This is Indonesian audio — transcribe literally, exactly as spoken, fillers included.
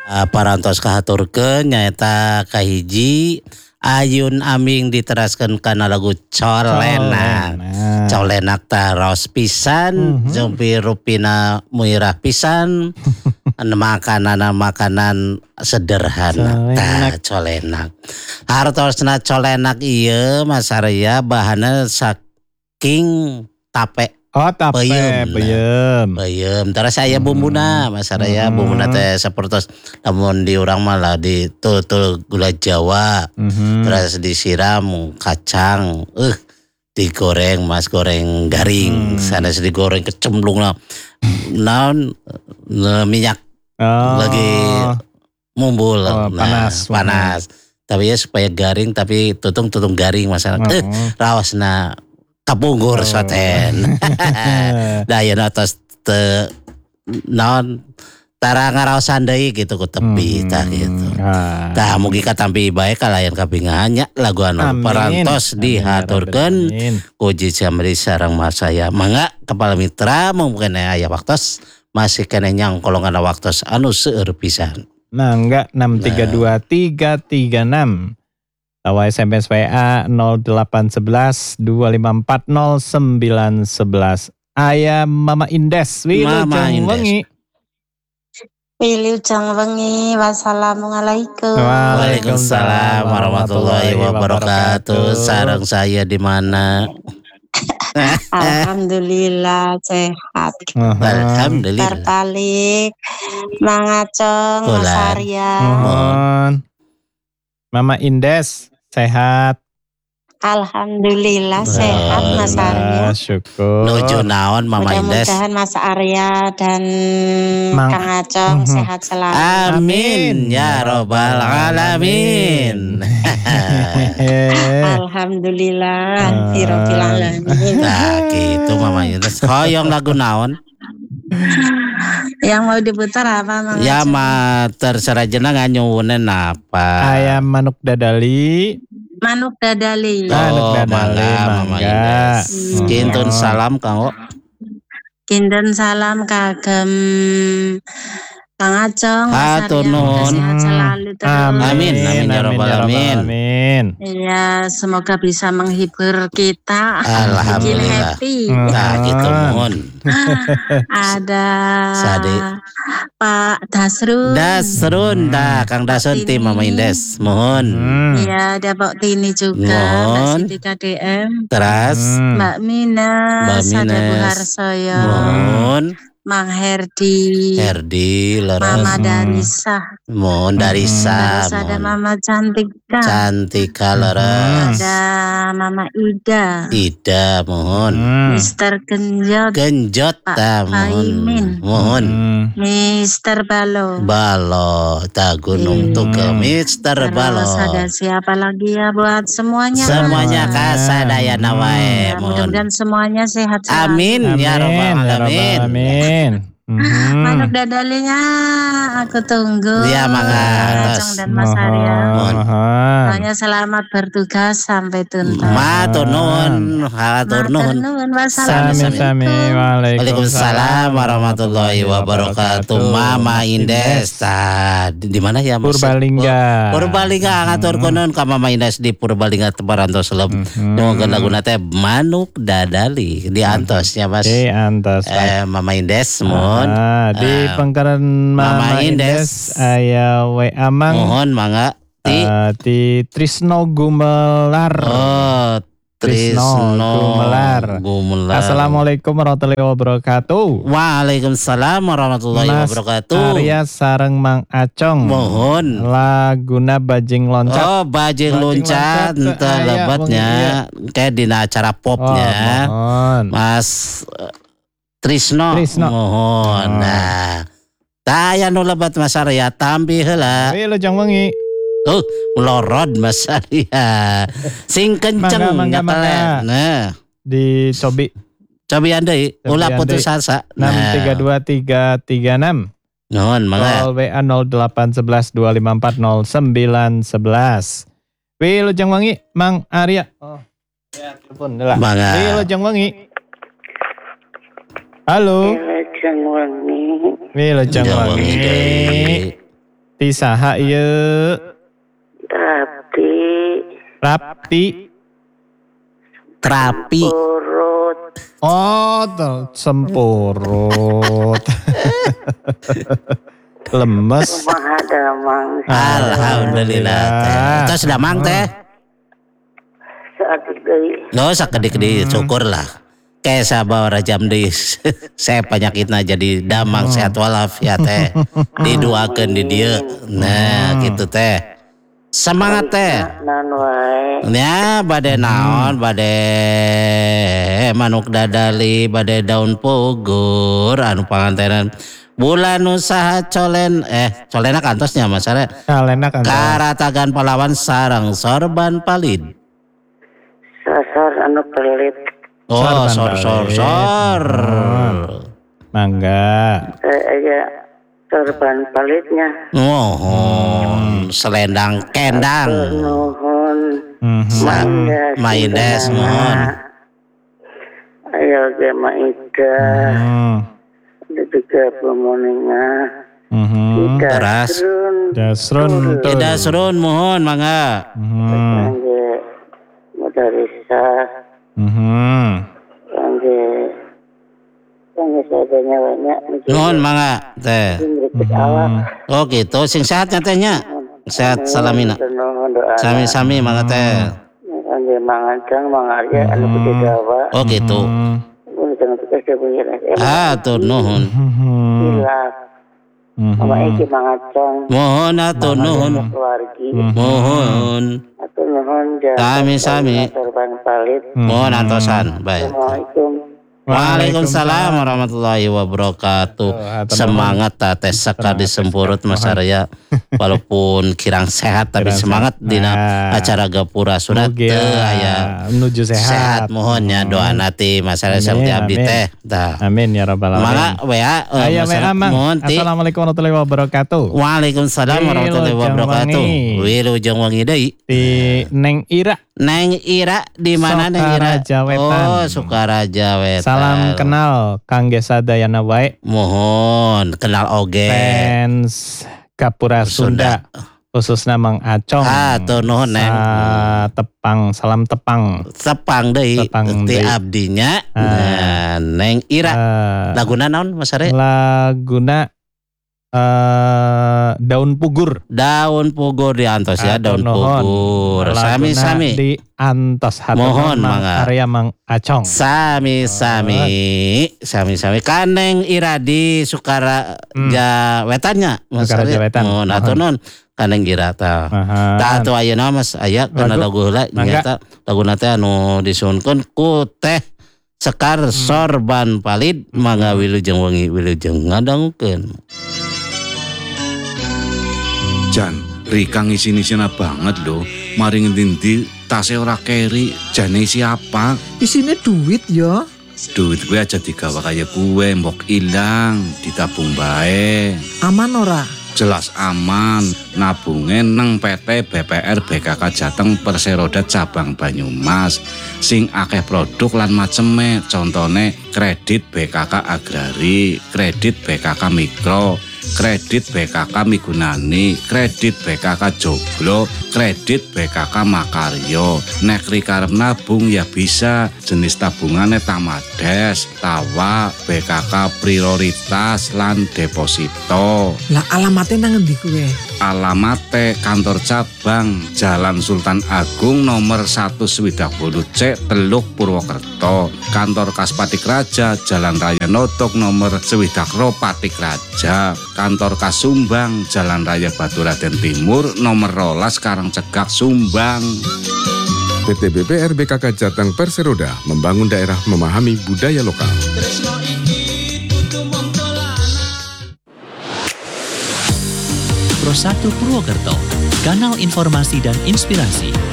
parantos kahaturkeun nyaeta kahiji Ayun Aming diteraskeun kana lagu Colenak. Colenak teh raos pisan, mm-hmm. Jumpi rupina muirah pisan. makanan makanan sederhana tah colenak. Hartosna colenak ieu Mas Arya bahanna saking tape. Oh tape, peuyeum. Peuyeum. Terus aya bumbuna, Mas Arya hmm. bumbuna teh sapertos lamun di urang mah lah ditul-tul gula Jawa. Hmm. Terus disiram kacang, eh uh, digoreng Mas, goreng garing. Hmm. Sanes digoreng kecemplung lah. Naon minyak oh. lagi mumbul oh, nah, panas. Panas. Tapi ya supaya garing tapi tutung-tutung garing masalah. Oh. Eh raosna kapunggur oh. soten. Dayana tos te naon tara ngaraosan deui gitu ku tepi hmm. tah gitu. Ah. Tah mugi katampi bae kalayan kabingahan nya lagu anu parantos dihaturkeun ku Jicamri sareng Mas saya. Mangga kepala mitra mungkin aya waktos masih kene nyang kolongan waktos anu seueur pisan. Mangga enam tiga dua tiga tiga enam. Tawa S M S W A nol delapan satu satu dua lima empat nol sembilan satu satu. Aya Mama Indes Wilujeng Wengi. Wilujeng Wengi. Wassalamualaikum. Waalaikumsalam warahmatullahi wabarakatuh. Sareng saya di mana? Alhamdulillah sehat. Alhamdulillah. Terbalik mangacong Mas Arya. Mama Indes sehat. Alhamdulillah sehat Mas Arya. Syukur. Nuju naon Mama Indes. Mudah-mudahan Mas Arya dan Mang. Kang Acong uh-huh. sehat selalu. Amin ya robbal alamin. Alhamdulillah uh. rabbil alamin. Nah gitu Mama Indes. Hoyong lagu naon? Yang mau diputar apa Mang? Ya mah terserah jenang nyuwunen apa? Ayam manuk dadali. Manuk dadali. Oh, manuk dadali mangga. Kintun salam Kang. Kintun salam kagem Kang Acong, Hatur nuhun. Sehat selalu terus. Amin, amin ya rabbal alamin. Iya, semoga bisa menghibur kita. Alhamdulillah. Happy. Nah, gitu mohon. Ada Sade. Pak Dasrun. Dasrun, dah Kang Dasrun tim Mama Indes, mohon. Iya, ada Pak Tini juga. Mbak Siti K D M. Terus Mbak Mina. Mbak Mina. Sada Buharsoyo. Mohon. Mang Herdi, Herdi, leres. Mama Darisa, mohon Darisa, terus ada Mama Cantika, Cantika leres. Ada Mama Ida, Ida, mohon. Mister Genjot, Genjot, Pak Paimin, mohon. Mister Balo, Balo, tak gunung tuh ke Mister Balo. Terus ada siapa lagi ya buat semuanya? Semuanya kasadaya nawae, mohon. Mudah-mudahan semuanya sehat selalu. Amin, Amin ya rabbal alamin. Amin. Mm-hmm. Manuk dadalinya aku tunggu. Iya mangga. Acong dan Mas Arya. Hanya selamat bertugas sampai tuntas. Matur nuwun, hatur nuhun. Wassalamualaikum. Waalaikumsalam warahmatullahi wabarakatuh. Mama Indes di mana ya Mas? Purbalingga. Purbalingga ngatur konon ka Mama Indes di Purbalingga Teparantos Lem. Nyuwun laguna teh Manuk Dadali di antosnya Mas. Di antos. Eh Mama Indes mohon. Ah, di uh, pengkaran Mama, Mama Indes aya W A Mang. Mohon mangga ti uh, ti Trisno Gumelar. Oh, Trisno, Trisno Gumelar. Gumelar. Assalamualaikum warahmatullahi wabarakatuh. Waalaikumsalam warahmatullahi Mas wabarakatuh. Arya sareng Mang Acong. Mohon. Laguna bajing loncat. Oh, bajing, bajing loncat entah lebatnya kayak di acara popnya. Oh, Mas Trisno, Trisno. mohon. Oh. Nah, taya nu lebat Mas Arya tampi heula. Wilujeng Wengi. Oh, melorot Mas Arya. Sing kenceng mangga, mangga. Nah, di cobi. Cobi andai ulah putus asa. enam tiga dua tiga tiga enam. Nuhun mangga. W A nol delapan satu satu dua lima empat nol sembilan satu satu. Wilujeng Wengi, Mang Arya. Oh. Ya, telepon deula. Wilujeng Wengi. Halo. Wilujeng Wengi. Wilujeng Wengi. Ti saha ieu? Rapti. Rapti. Terapi. Urut. Oh, tuh, sempurut. Lemes. Kumaha damang. Alhamdulillah teh. Terus damang teh. Saat deui. No sakedik di syukur lah. Kayak sabar rajam di saya penyakitna jadi damang sehat walafiat teh. Didoakeun di dieu. Nah, gitu teh. Semangat teh. Naon wae. Ya bade naon, bade manuk dadali, bade daun pugur, anu pangantenan bulan usaha colen, eh colena kantosnya mas are. Kalena kan. Karatagan pahlawan sarang sorban palid. Sasar anu pelit. Oh Sorban sor sor palid. sor. Mangga. Eh, aya sorban palitnya. Mohon selendang kendang. Nuhun. Mhm. Maindes. Maindes mohon. Ayo ge maida. Hmm. Ada juga pemoninga. Mhm. Teras. Dasrun. Tidak serun mohon mangga. Mhm. Kangge Mudarisa. Mhm. Kangge kangge sadanya banyak. Mohon mangga teh. Berikut awak. Oh gitu, sing sehatnya tehnya. Sehat salamina. Nuhun doa. Sami-sami mangga teh. Kangge mangancang mangarya anu gede dawa. Oh gitu. Mun cenah teh kebunya. Ah tuh nuhun. Mhm. Hilaf. Mama iki mangacang. Mohon atuh nuhun. Keluargi. Mohon. Atuh nuhun jangan. Sami-sami. Sorban palit. Mohon antosan. Baik. Assalamualaikum. Waalaikumsalam warahmatullahi wabarakatuh. Semangat teh sekali sempurut Mas Arya. Walaupun kirang sehat tapi semangat dina acara Gapura Surat teh aya menuju sehat. sehat mohonnya doa nanti Mas Arya seperti abdi teh. Tah. Amin ya rabbal alamin. Mangga W A Aya W A Mang. mohon ti. Assalamualaikum warahmatullahi wabarakatuh. Waalaikumsalam warahmatullahi wabarakatuh. Wilujeng wangi deui. Di Neng Ira. Neng Ira di mana Neng Ira? Sukaraja Wetan. Oh, Sukaraja Wetan. Salam kenal Kangge Sadayana wae. Mohon kenal oge. Fans Gapura Sunda. Khususna Mang Acong. Ah, tuh nuhun Neng. Sa tepang, salam tepang. Tepang deui Tepang ti deui. abdinya. Ah. Nah, Neng Ira. Uh, Laguna naon Mas Are? Laguna uh, Daun Pugur. Daun pugur diantos ya, Atur daun nuhun. pugur. Laguna Sami-sami. di antos hatur Mohon, Mang mangga. Arya Mang Acong. Sami-sami. Sami-sami. Kaneng Ira di Sukaraja Wetannya. Mas Sukaraja Are. Wetan. Mohon atuh nuhun. Kaneng Ira tah. Aha. Tah atuh ayeuna Mas aya kana lagu heula nyata laguna teh anu disuunkeun ku teh Sekar Sorban Palid mangga wilujeng wengi wilujeng ngadangukeun. Jan, Rika ngisi-ngisina banget loh. Mari ngendi tasnya ora keri, jane siapa? Isinya duit ya. Duit gue aja digawa kaya gue, mbok ilang, ditabung bae. Aman ora? Jelas aman, nabungnya neng P T B P R B K K Jateng Perseroda Cabang Banyumas. Sing akeh produk lan maceme, contone kredit B K K Agrari, kredit B K K Mikro, kredit B K K Migunani, kredit B K K Joglo, kredit B K K Makaryo. Nek Rika arep nabung ya bisa, jenis tabungannya Tamades, Tawa, B K K Prioritas lan Deposito. Lah alamatnya nang endi kuwe? Alamate kantor cabang Jalan Sultan Agung nomor satu Swidak Bolu C Teluk Purwokerto. Kantor Kas Patik Raja Jalan Raya Notok nomor Swidak Ro Patik Raja. Kantor Kas Sumbang Jalan Raya Baturaden Timur nomor rolas Karangcegak Sumbang. P T B P R B K K Jateng Perseroda membangun daerah memahami budaya lokal. Pro satu Purwokerto, kanal informasi dan inspirasi.